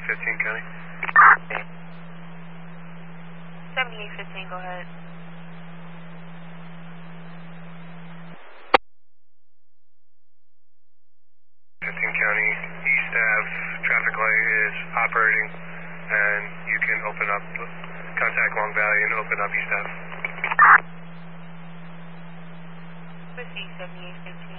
7815 County. 7815, go ahead. County, East Ave, traffic light is operating, and you can open up, contact Long Valley and open up East Ave. With 7815.